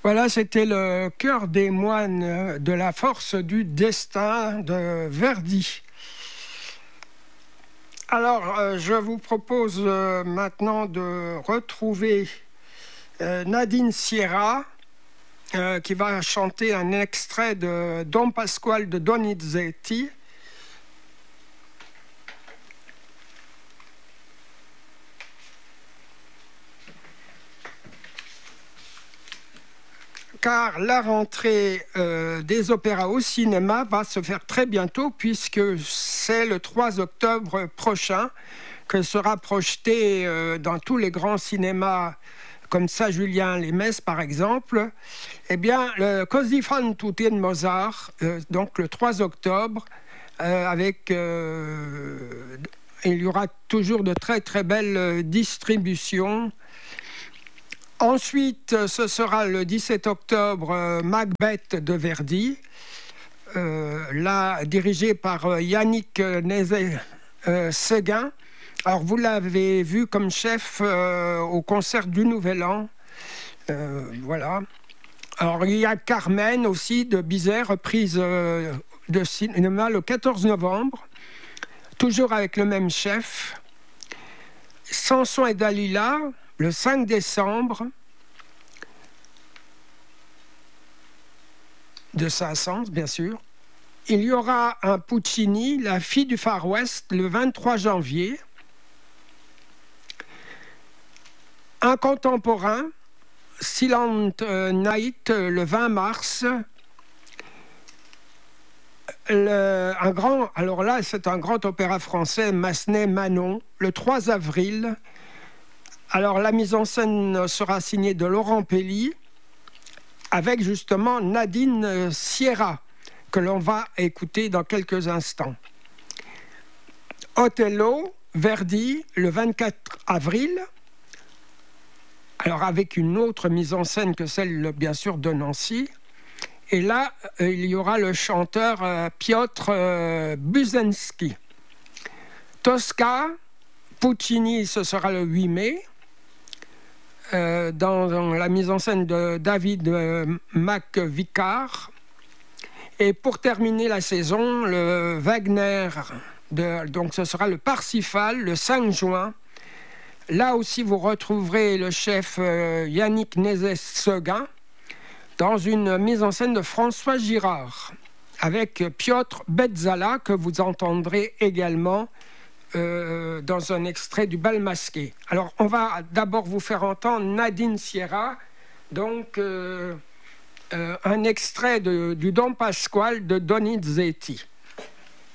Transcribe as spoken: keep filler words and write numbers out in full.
Voilà, c'était le Chœur des moines de la force du destin de Verdi. Alors, euh, je vous propose euh, maintenant de retrouver euh, Nadine Sierra, euh, qui va chanter un extrait de Don Pasquale de Donizetti. Car la rentrée euh, des opéras au cinéma va se faire très bientôt, puisque c'est le trois octobre prochain que sera projeté euh, dans tous les grands cinémas comme Saint-Julien-les-Metz par exemple, eh bien, le Così fan tutti de Mozart, euh, donc le trois octobre, euh, avec... Euh, il y aura toujours de très très belles distributions. Ensuite, ce sera le dix-sept octobre, euh, Macbeth de Verdi, euh, là dirigé par euh, Yannick Nézet-Séguin. Alors, vous l'avez vu comme chef euh, au concert du Nouvel An. Euh, voilà. Alors, il y a Carmen aussi de Bizet, reprise euh, de cinéma le quatorze novembre, toujours avec le même chef. Samson et Dalila, le cinq décembre, de Saint-Saëns, bien sûr. Il y aura un Puccini, La fille du Far West, le vingt-trois janvier. Un contemporain, Silent Night, le vingt mars. Le, un grand, alors là, c'est un grand opéra français, Massenet-Manon, le trois avril. Alors, la mise en scène sera signée de Laurent Pelli, avec justement Nadine Sierra, que l'on va écouter dans quelques instants. Othello, Verdi, le vingt-quatre avril. Alors, avec une autre mise en scène que celle, bien sûr, de Nancy. Et là, il y aura le chanteur euh, Piotr euh, Buzenski. Tosca, Puccini, ce sera le huit mai. Euh, dans, dans la mise en scène de David euh, McVicar. Et pour terminer la saison, le Wagner, de, donc ce sera le Parsifal, le cinq juin. Là aussi, vous retrouverez le chef euh, Yannick Nézet-Séguin dans une mise en scène de François Girard, avec Piotr Beczala, que vous entendrez également Euh, dans un extrait du Bal masqué. Alors, on va d'abord vous faire entendre Nadine Sierra, donc euh, euh, un extrait de, du Don Pasquale de Donizetti.